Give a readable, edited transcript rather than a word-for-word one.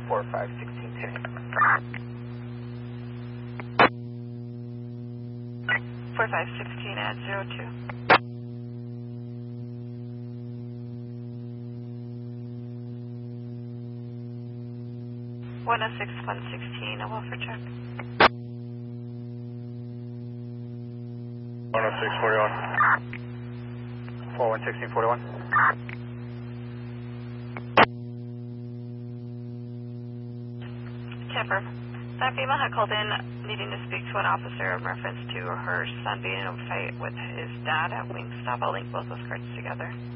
4516 4516 at 02. 106-116, a welfare check. 10641. 411641. Camper. That female had called in needing to speak to an officer in reference to her son being in a fight with his dad at Wingstop. I'll link both those cards together.